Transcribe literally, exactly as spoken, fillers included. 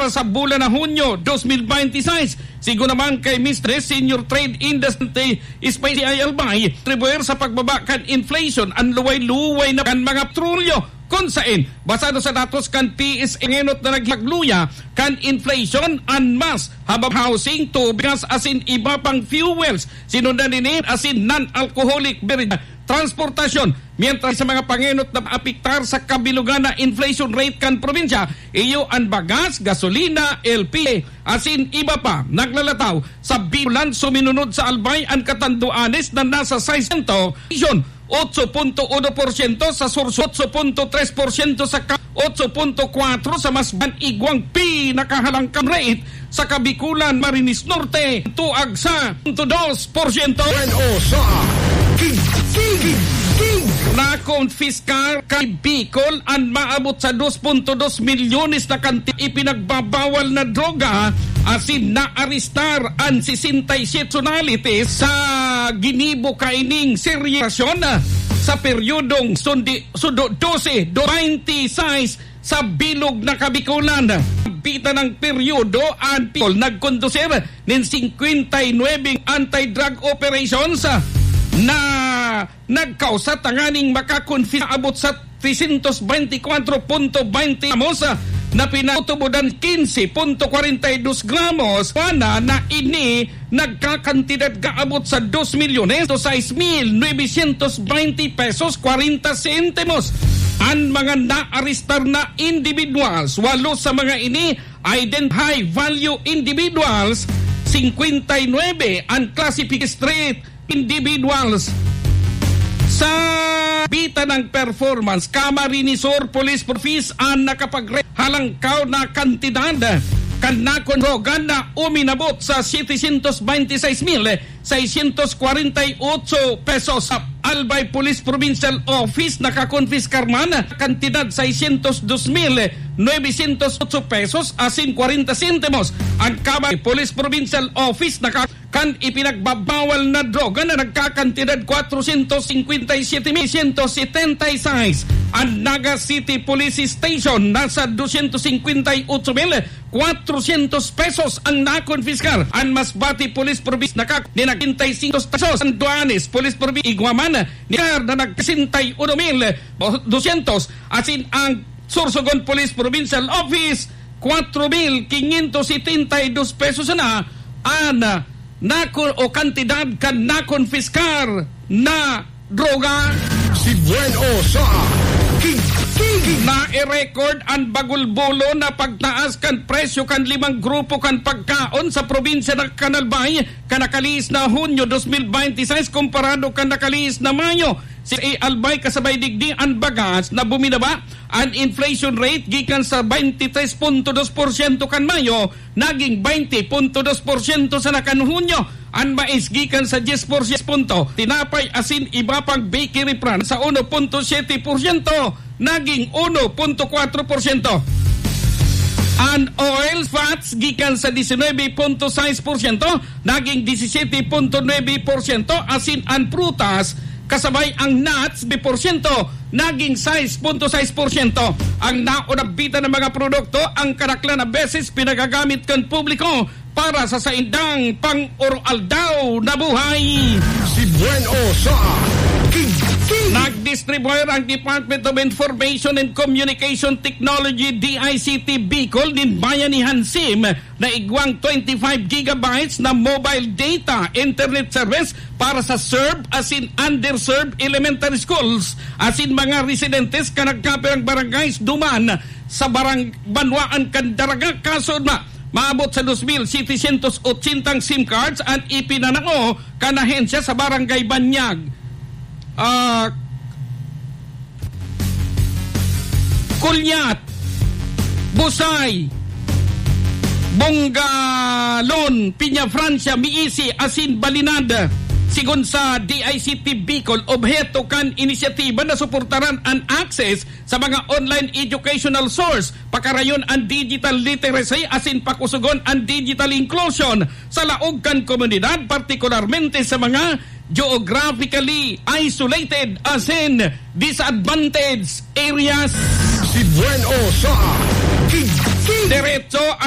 para sa bulan na Hunyo twenty twenty-six. Sigo naman kay Mister Senior Trade Industry Space ay Albay, tribuer sa pagbaba kan inflation ang luway-luway na kan mga petrolyo. Kung saan, basado sa datos kan P S A ngenot na naglagluya kan inflation and mass habang housing, tubigas asin iba pang fuels, sinundan nini asin non-alcoholic beverage, transportasyon. Mientras sa mga pangenot na apiktar sa kabilugan na inflation rate kan probinsya, iyo ang bagas, gasolina, L P G, asin iba pa naglalataw sa bilan suminunod sa Albay ang katanduanes na nasa six percent eight point one porsyento sa Surso, eight point three porsyento sa eight point four sa mas banigwang pinakahalangkang rate sa Kabikulan, Marinis Norte, tuag sa two porsyento. Sa King, King, King. Na-confiscar kay Bicol ang maabot sa two point two milyones na kanti ipinagbabawal na droga asin na-aristar ang sixty-seven personalities sa ginibo kaining seryasyon sa peryodong sundi, sudo twelve twenty-six sa bilog na Kabikulan. Bita ng peryodo ang Bicol nagkondusir ng fifty-nine anti-drug operations na nagkausa tanganing makakonfis abot sa three twenty-four point twenty gramos na pinatubudan fifteen point forty-two gramos pana na ini nagkakantidad kaabot sa two milyones to six mil nine hundred twenty pesos forty centimos. Ang mga na-aristar na individuals, walo sa mga ini identify value individuals, fifty-nine ang classified street individuals. Sa bita ng performance, Camarinesor Police Force ang nakapaghalangkaw na kantidad kanakon drogan na uminabot sa seven hundred twenty-six mil six hundred forty-eight pesos. Albay Police Provincial Office nakakonfiskar man kantidad six hundred two mil nine hundred eight pesos asin forty centimos. Ang Camay Police Provincial Office naka kan ipinagbabawal na droga na nagkakantidad four hundred fifty-seven mil one hundred seventy-six. Ang Naga City Police Station nasa two hundred fifty-eight mil four hundred pesos ang nakonfiskar. Ang Masbate Police Province nakak ni nag-fifty-five pesos. Ang Duanes Police Province Iguaman ni na nag-sixty-one mil two hundred asin ang Sorsogon Police Provincial Office four mil five hundred seventy-two pesos na an nako o kantidad kan nakonfiskar na droga. Si Bueno sa King, King. Na i-record ang bagulbolo na pagtaas kan presyo kan limang grupo kan pagkaon sa probinsya ng Canalbay kanakalis na Hunyo twenty twenty-six komparado kan nakalis na Mayo. Si Albay kasabay digdi ang bagas na buminaba ang inflation rate gikan sa twenty-three point two porsyento kan Mayo naging twenty point two porsyento sa nakan Hunyo. Ang mais gikan sa ten porsyento, tinapay asin iba pang bakery brand sa one point seven porsyento naging one point four porsyento. Ang oil fats gikan sa nineteen point six porsyento naging seventeen point nine porsyento asin ang prutas kasabay ang nuts two porsyento naging six point six porsyento. Ang naunabita ng mga produkto ang karaklan na beses pinagagamit kan publiko para sa saindang pang-oral daw na buhay. Si Bueno sa King, King. Nag-distribuer ang Department of Information and Communication Technology D I C T Bicol din Bayanihan SIM na igwang twenty-five gigabytes na mobile data internet service para sa served asin underserved elementary schools asin mga residentes kanagkapirang barangays duman sa barang Banwaan Candaraga kasod na maabot sa two mil seven hundred eighty SIM cards at ipinanao kanahensya sa barangay Banyag, uh, Kulyat, Busay, Bongalon, Piña Francia, Miisi, asin Balinada. Sigon sa D I C T Bicol, obheto kan inisyatiba na suportaran ang access sa mga online educational source, pakarayon ang digital literacy asin pakusugon ang digital inclusion sa laog kan komunidad, partikularmente sa mga geographically isolated asin disadvantaged areas. Si Bueno sa King, King. Diretso